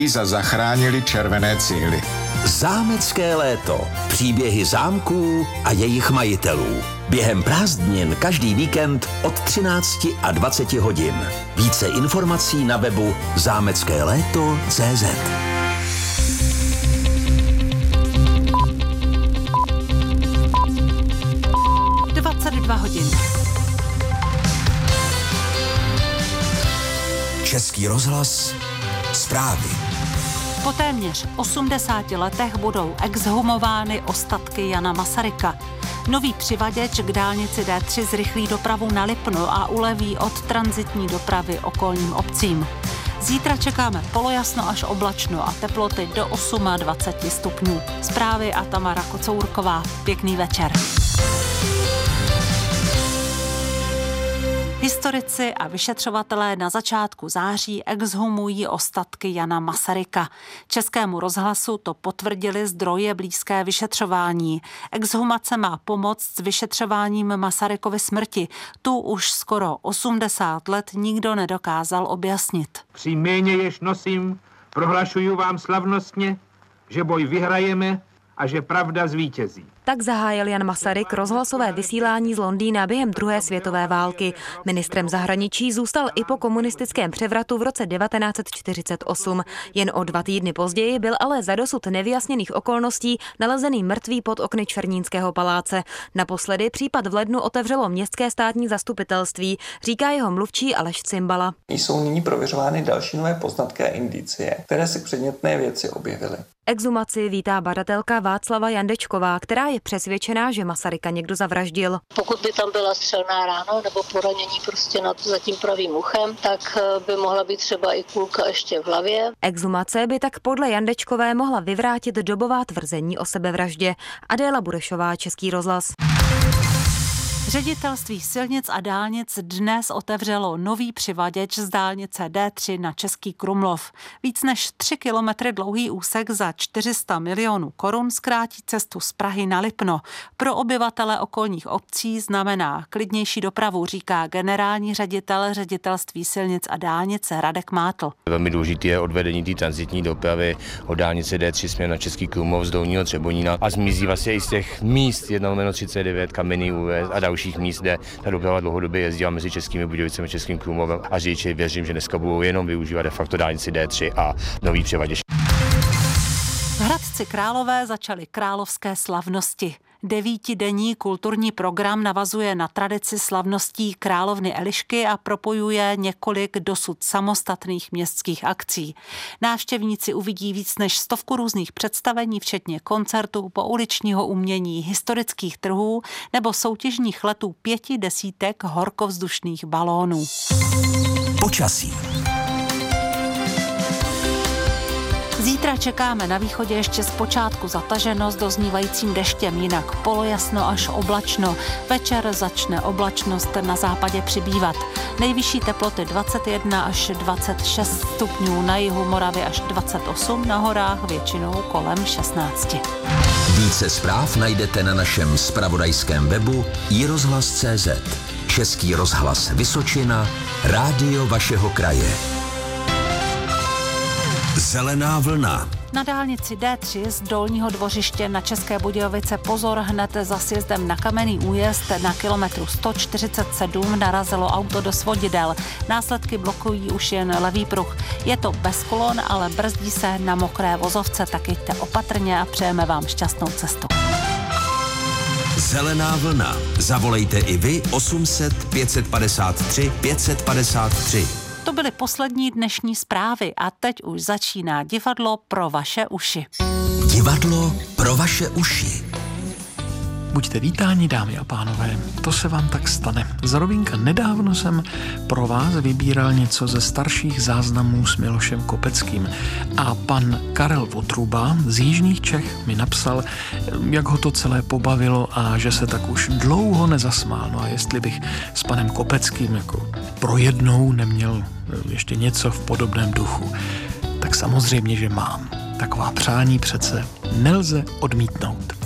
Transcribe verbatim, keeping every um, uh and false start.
za zachránili červené cihly. Zámecké léto. Příběhy zámků a jejich majitelů. Během prázdnin každý víkend od třinácti a dvaceti hodin. Více informací na webu zámecké léto tečka cé zet. dvacet dva hodin. Český rozhlas. Zprávy. Po téměř osmdesáti letech budou exhumovány ostatky Jana Masaryka. Nový přivaděč k dálnici dé tři zrychlí dopravu na Lipno a uleví od tranzitní dopravy okolním obcím. Zítra čekáme polojasno až oblačno a teploty do dvaceti osmi stupňů. Zprávy a Tamara Kocourková. Pěkný večer. Historici a vyšetřovatelé na začátku září exhumují ostatky Jana Masaryka. Českému rozhlasu to potvrdili zdroje blízké vyšetřování. Exhumace má pomoct s vyšetřováním Masarykovy smrti. Tu už skoro osmdesát let nikdo nedokázal objasnit. Při jméně, jež nosím, prohlašuju vám slavnostně, že boj vyhrajeme a že pravda zvítězí. Tak zahájil Jan Masaryk rozhlasové vysílání z Londýna během druhé světové války. Ministrem zahraničí zůstal i po komunistickém převratu v roce devatenáct set čtyřicet osm. Jen o dva týdny později byl ale za dosud nevyjasněných okolností nalezený mrtvý pod okny Černínského paláce. Naposledy případ v lednu otevřelo městské státní zastupitelství, říká jeho mluvčí Aleš Cimbala. Jsou nyní prověřovány další nové poznatky a indicie, které se k předmětné věci objevily. Exhumaci vítá badatelka Václava Jandečková, která je přesvědčená, že Masaryka někdo zavraždil. Pokud by tam byla střelná rána nebo poranění prostě nad za tím pravým uchem, tak by mohla být třeba i kulka ještě v hlavě. Exhumace by tak podle Jandečkové mohla vyvrátit dobová tvrzení o sebevraždě. Adéla Burešová, Český rozhlas. Ředitelství silnic a dálnic dnes otevřelo nový přivaděč z dálnice dé tři na Český Krumlov. Víc než tři kilometry dlouhý úsek za čtyři sta milionů korun zkrátí cestu z Prahy na Lipno. Pro obyvatele okolních obcí znamená klidnější dopravu, říká generální ředitel ředitelství silnic a dálnic Radek Mátl. Velmi důležité je odvedení té tranzitní dopravy od dálnice dé tři směrem na Český Krumlov z Dolního Třebonína a zmizí vlastně i z těch míst jedna lomeno třicet devět, Kamenný újezd a dalších míst, kde ta doprava dlouhodobě jezdila mezi Českými Budějovicemi a Českým Krumlovem a řidiči věřím, že dneska budou jenom využívat de facto dálnici dé tři a nový přivaděč. V Hradci Králové začaly královské slavnosti. Devítidenní kulturní program navazuje na tradici slavností královny Elišky a propojuje několik dosud samostatných městských akcí. Návštěvníci uvidí víc než stovku různých představení, včetně koncertů, pouličního umění, historických trhů nebo soutěžních letů pěti desítek horkovzdušných balónů. Počasí. Zítra čekáme na východě ještě zpočátku zataženo s doznívajícím deštěm, jinak polojasno až oblačno. Večer začne oblačnost na západě přibývat. Nejvyšší teploty dvacet jedna až dvacet šest stupňů, na jihu Moravy až dvacet osm, na horách většinou kolem šestnáct. Více zpráv najdete na našem zpravodajském webu i rozhlas tečka cé zet. Český rozhlas Vysočina, rádio vašeho kraje. Zelená vlna. Na dálnici dé tři z Dolního Dvořiště na České Budějovice pozor, hned za sjezdem na Kamenný újezd na kilometru sto čtyřicet sedm narazilo auto do svodidel. Následky blokují už jen levý pruh. Je to bez kolon, ale brzdí se na mokré vozovce, tak jděte opatrně a přejeme vám šťastnou cestu. Zelená vlna. Zavolejte i vy osm set pět padesát tři pět padesát tři. To byly poslední dnešní zprávy a teď už začíná divadlo pro vaše uši. Divadlo pro vaše uši. Buďte vítáni, dámy a pánové, to se vám tak stane. Za Rovínka nedávno jsem pro vás vybíral něco ze starších záznamů s Milošem Kopeckým a pan Karel Votruba z Jižních Čech mi napsal, jak ho to celé pobavilo a že se tak už dlouho nezasmál. No a jestli bych s panem Kopeckým jako pro jednou neměl ještě něco v podobném duchu, tak samozřejmě, že mám. Taková přání přece nelze odmítnout.